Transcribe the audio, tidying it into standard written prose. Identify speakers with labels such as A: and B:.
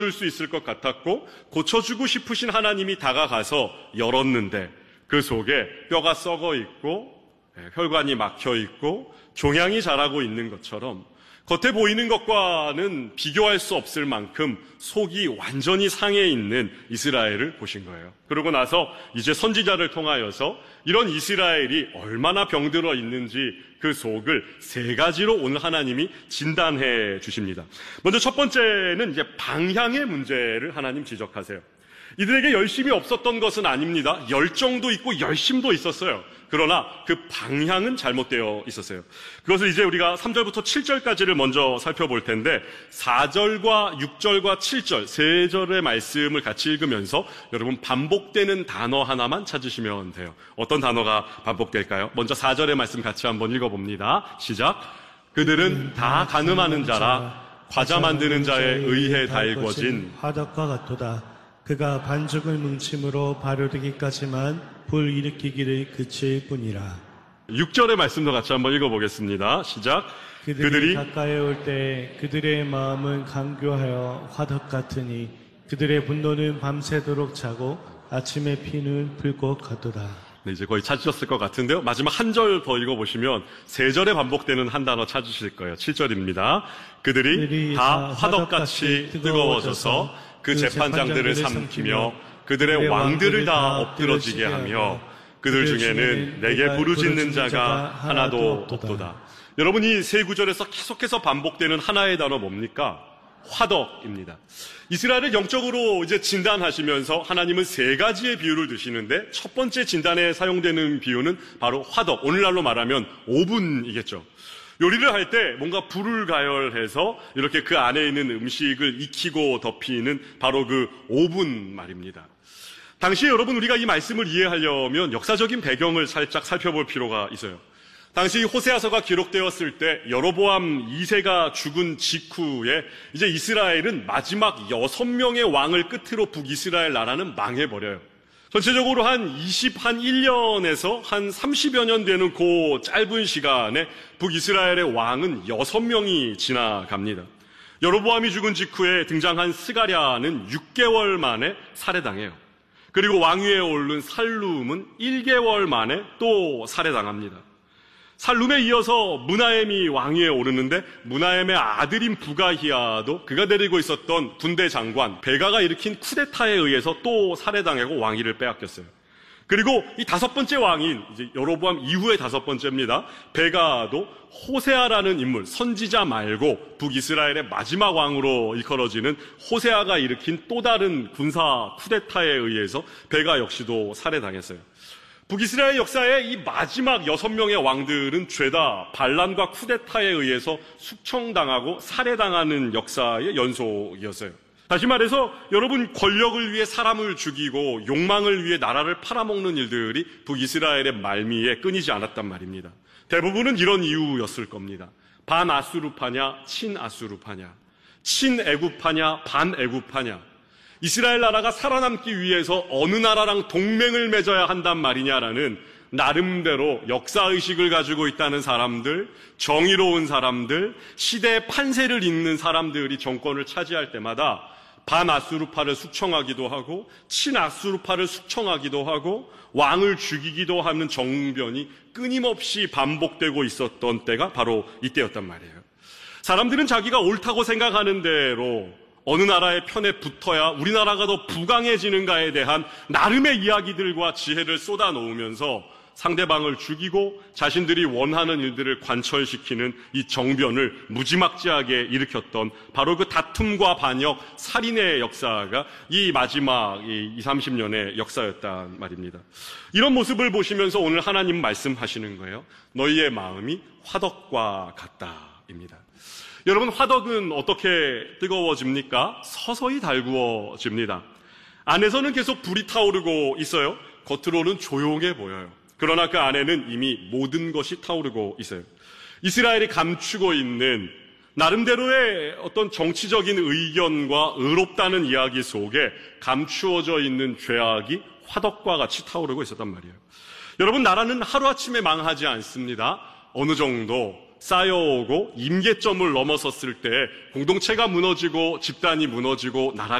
A: 수 있을 것 같았고 고쳐주고 싶으신 하나님이 다가가서 열었는데 그 속에 뼈가 썩어 있고 혈관이 막혀 있고 종양이 자라고 있는 것처럼 겉에 보이는 것과는 비교할 수 없을 만큼 속이 완전히 상해 있는 이스라엘을 보신 거예요. 그러고 나서 이제 선지자를 통하여서 이런 이스라엘이 얼마나 병들어 있는지 그 속을 세 가지로 오늘 하나님이 진단해 주십니다. 먼저 첫 번째는 이제 방향의 문제를 하나님 지적하세요. 이들에게 열심이 없었던 것은 아닙니다. 열정도 있고 열심도 있었어요. 그러나 그 방향은 잘못되어 있었어요. 그것을 이제 우리가 3절부터 7절까지를 먼저 살펴볼 텐데 4절과 6절과 7절 세 절의 말씀을 같이 읽으면서 여러분 반복되는 단어 하나만 찾으시면 돼요. 어떤 단어가 반복될까요? 먼저 4절의 말씀 같이 한번 읽어봅니다. 시작. 그들은 다 가늠하는 자라 과자 만드는 자에 의해 달궈진
B: 화덕과 같도다. 그가 반죽을 뭉침으로 발효되기까지만 불 일으키기를 그칠 뿐이라.
A: 6절의 말씀도 같이 한번 읽어보겠습니다. 시작.
B: 그들이 가까이 올 때 그들의 마음은 강교하여 화덕 같으니 그들의 분노는 밤새도록 차고 아침에 피는 불꽃 같도다.
A: 네, 이제 거의 찾으셨을 것 같은데요. 마지막 한 절 더 읽어보시면 세 절에 반복되는 한 단어 찾으실 거예요. 7절입니다. 그들이 다 화덕같이 뜨거워져서 그 재판장들을 삼키며 그들의 왕들을 다 엎드러지게 하며 그들 중에는 내게 부르짖는 자가 하나도 없도다. 여러분, 이 세 구절에서 계속해서 반복되는 하나의 단어 뭡니까? 화덕입니다. 이스라엘을 영적으로 이제 진단하시면서 하나님은 세 가지의 비유를 드시는데 첫 번째 진단에 사용되는 비유는 바로 화덕, 오늘날로 말하면 오븐이겠죠. 요리를 할 때 뭔가 불을 가열해서 이렇게 그 안에 있는 음식을 익히고 덮이는 바로 그 오븐 말입니다. 당시에 여러분 우리가 이 말씀을 이해하려면 역사적인 배경을 살짝 살펴볼 필요가 있어요. 당시 호세아서가 기록되었을 때 여로보암 2세가 죽은 직후에 이제 이스라엘은 마지막 6명의 왕을 끝으로 북이스라엘 나라는 망해버려요. 전체적으로 한 1년에서 한 30여 년 되는 그 짧은 시간에 북이스라엘의 왕은 6명이 지나갑니다. 여로보암이 죽은 직후에 등장한 스가랴는 6개월 만에 살해당해요. 그리고 왕위에 오른 살룸은 1개월 만에 또 살해당합니다. 살룸에 이어서 므나엠이 왕위에 오르는데 무나엠의 아들인 부가히야도 그가 데리고 있었던 군대 장관 베가가 일으킨 쿠데타에 의해서 또 살해당하고 왕위를 빼앗겼어요. 그리고 이 다섯 번째 왕인 이제 여로보암 이후의 다섯 번째입니다. 베가도 호세아라는 인물, 선지자 말고 북이스라엘의 마지막 왕으로 일컬어지는 호세아가 일으킨 또 다른 군사 쿠데타에 의해서 베가 역시도 살해당했어요. 북이스라엘 역사의 이 마지막 6명의 왕들은 죄다 반란과 쿠데타에 의해서 숙청당하고 살해당하는 역사의 연속이었어요. 다시 말해서 여러분, 권력을 위해 사람을 죽이고 욕망을 위해 나라를 팔아먹는 일들이 북이스라엘의 말미에 끊이지 않았단 말입니다. 대부분은 이런 이유였을 겁니다. 반아수르파냐 친아수르파냐, 친애굽파냐 반애굽파냐, 이스라엘 나라가 살아남기 위해서 어느 나라랑 동맹을 맺어야 한단 말이냐라는 나름대로 역사의식을 가지고 있다는 사람들, 정의로운 사람들, 시대의 판세를 읽는 사람들이 정권을 차지할 때마다 반아수르파를 숙청하기도 하고 친아수르파를 숙청하기도 하고 왕을 죽이기도 하는 정변이 끊임없이 반복되고 있었던 때가 바로 이때였단 말이에요. 사람들은 자기가 옳다고 생각하는 대로 어느 나라의 편에 붙어야 우리나라가 더 부강해지는가에 대한 나름의 이야기들과 지혜를 쏟아놓으면서 상대방을 죽이고 자신들이 원하는 일들을 관철시키는 이 정변을 무지막지하게 일으켰던 바로 그 다툼과 반역, 살인의 역사가 이 마지막 20-30년의 역사였단 말입니다. 이런 모습을 보시면서 오늘 하나님 말씀하시는 거예요. 너희의 마음이 화덕과 같다입니다. 여러분, 화덕은 어떻게 뜨거워집니까? 서서히 달구어집니다. 안에서는 계속 불이 타오르고 있어요. 겉으로는 조용해 보여요. 그러나 그 안에는 이미 모든 것이 타오르고 있어요. 이스라엘이 감추고 있는 나름대로의 어떤 정치적인 의견과 의롭다는 이야기 속에 감추어져 있는 죄악이 화덕과 같이 타오르고 있었단 말이에요. 여러분, 나라는 하루아침에 망하지 않습니다. 어느 정도 쌓여오고 임계점을 넘어섰을 때 공동체가 무너지고 집단이 무너지고 나라가